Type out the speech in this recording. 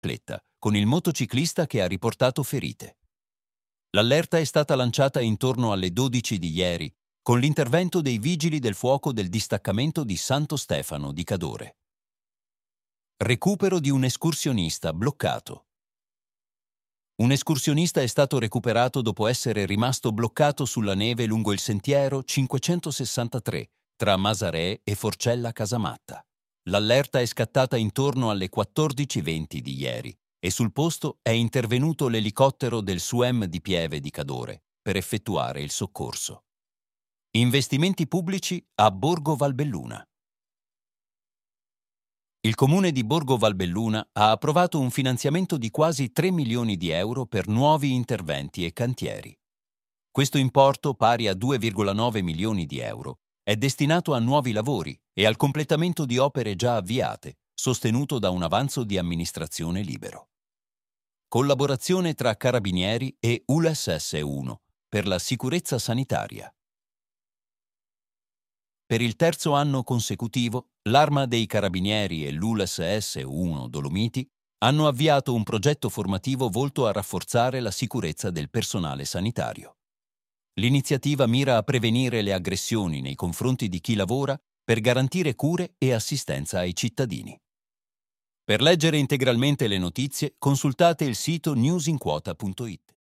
Barletta-Barletta, con il motociclista che ha riportato ferite. L'allerta è stata lanciata intorno alle 12 di ieri, con l'intervento dei vigili del fuoco del distaccamento di Santo Stefano di Cadore. Recupero di un escursionista bloccato. Un escursionista è stato recuperato dopo essere rimasto bloccato sulla neve lungo il sentiero 563 tra Masarè e Forcella Casamatta. L'allerta è scattata intorno alle 14:20 di ieri e sul posto è intervenuto l'elicottero del SUEM di Pieve di Cadore per effettuare il soccorso. Investimenti pubblici a Borgo Valbelluna. Il comune di Borgo Valbelluna ha approvato un finanziamento di quasi 3 milioni di euro per nuovi interventi e cantieri. Questo importo, pari a 2,9 milioni di euro, è destinato a nuovi lavori e al completamento di opere già avviate, sostenuto da un avanzo di amministrazione libero. Collaborazione tra Carabinieri e ULSS 1 per la sicurezza sanitaria. Per il terzo anno consecutivo, l'Arma dei Carabinieri e l'ULSS 1 Dolomiti hanno avviato un progetto formativo volto a rafforzare la sicurezza del personale sanitario. L'iniziativa mira a prevenire le aggressioni nei confronti di chi lavora per garantire cure e assistenza ai cittadini. Per leggere integralmente le notizie, consultate il sito newsinquota.it.